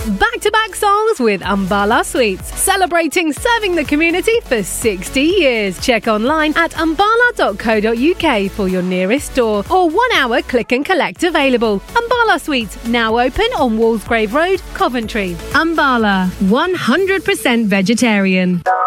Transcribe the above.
Back-to-back songs with Umbala Sweets, celebrating serving the community for 60 years. Check online at umbala.co.uk for your nearest store or 1 hour click and collect available. Umbala Sweets, now open on Walsgrave Road, Coventry. Umbala, 100% vegetarian.